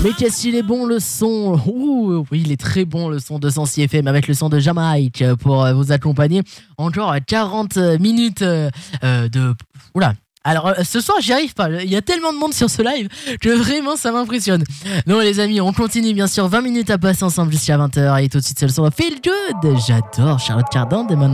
Mais qu'est-ce qu'il est bon le son. Ouh, oui, il est très bon le son de Sensi FM avec le son de Jamaïque pour vous accompagner. Encore 40 minutes de... Oula. Alors ce soir j'y arrive pas, il y a tellement de monde sur ce live que vraiment ça m'impressionne. Non les amis, on continue bien sûr, 20 minutes à passer ensemble jusqu'à 20h et tout de suite c'est le son Feel Good. J'adore Charlotte Cardin dès maintenant.